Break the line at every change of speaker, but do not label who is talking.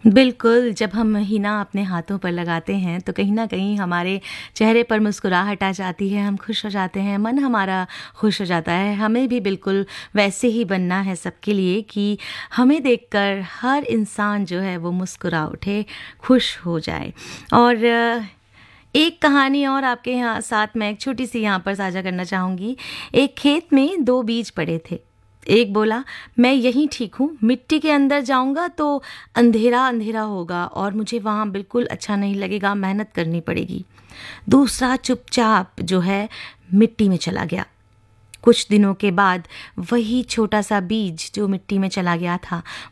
बिल्कुल, जब हम हीना अपने हाथों पर लगाते हैं तो कहीं न कहीं हमारे चेहरे पर मुस्कुराहट आ जाती है, हम खुश हो जाते हैं, मन हमारा खुश हो जाता है। हमें भी बिल्कुल वैसे ही बनना है सबके लिए कि हमें देखकर हर इंसान जो है वो मुस्कुरा उठे, खुश हो जाए। और एक कहानी और आपके यहाँ साथ मैं एक छोटी-सी यहाँ पर साझा करना चाहूँगी। एक खेत में 2 बीज पड़े थे। एक बोला, "मैं यहीं ठीक हूँ, मिट्टी के अंदर जाऊँगा तो अंधेरा-अंधेरा होगा और मुझे वहाँ बिल्कुल अच्छा नहीं लगेगा, मेहनत करनी पड़ेगी।" दूसरा चुपचाप जो है मिट्टी में चला गया। कुछ दिनों के बाद वही छोटा-सा बीज जो मिट्टी में चला गया था,